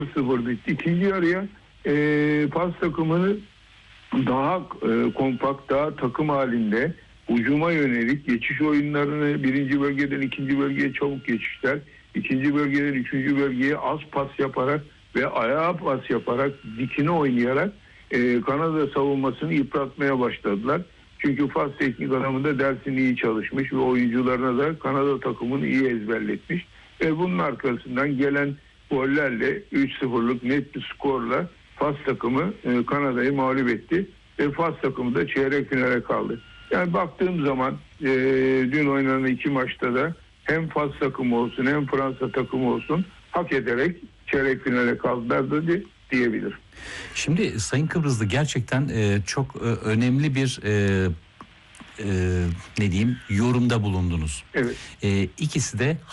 0 bitti. İkinci yarıya Fas takımını daha kompakt, daha takım halinde hücuma yönelik geçiş oyunlarını, birinci bölgeden ikinci bölgeye çabuk geçişler, ikinci bölgeden üçüncü bölgeye az pas yaparak ve ayağa pas yaparak, dikine oynayarak Kanada savunmasını yıpratmaya başladılar. Çünkü Fas teknik adamı da dersini iyi çalışmış ve oyuncularına da Kanada takımını iyi ezberletmiş. Ve bunun arkasından gelen gollerle 3-0'lık net bir skorla Fas takımı Kanada'yı mağlup etti. Ve Fas takımı da çeyrek finale kaldı. Yani baktığım zaman dün oynanan iki maçta da hem Fas takımı olsun hem Fransa takımı olsun hak ederek çeyrek finale kaldılar da diyebilirim. Şimdi Sayın Kıbrıslı gerçekten çok önemli bir ne diyeyim yorumda bulundunuz. Evet. İkisi de